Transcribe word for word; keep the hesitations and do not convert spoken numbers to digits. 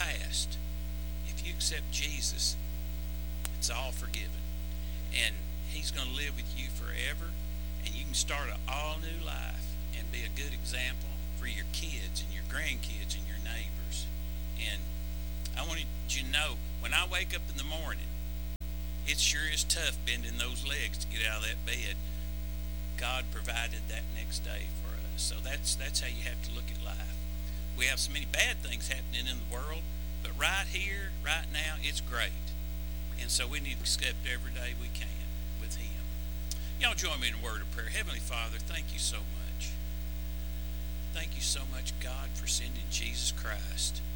past, if you accept Jesus, it's all forgiven. And he's going to live with you forever, and you can start an all-new life and be a good example for your kids and your grandkids and your neighbors. And I want you to know, when I wake up in the morning, it sure is tough bending those legs to get out of that bed. God provided that next day for us. So that's that's how you have to look at life. We have so many bad things happening in the world, but right here, right now, it's great. And so we need to accept every day we can with him. Y'all join me in a word of prayer. Heavenly Father, thank you so much. Thank you so much, God, for sending Jesus Christ